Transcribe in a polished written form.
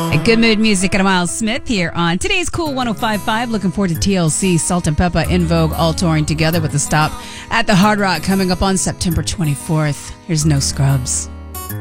Good mood music and Miles Smith here on today's Cool 105.5. Looking forward to TLC, Salt and Peppa, In Vogue, all touring together with a stop at the Hard Rock coming up on September 24th. Here's No Scrubs.